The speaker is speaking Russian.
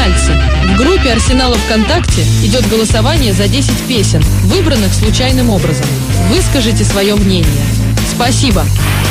«Арсенальцы». В группе «Арсенала» ВКонтакте идет голосование за 10 песен, выбранных случайным образом. Выскажите свое мнение. Спасибо!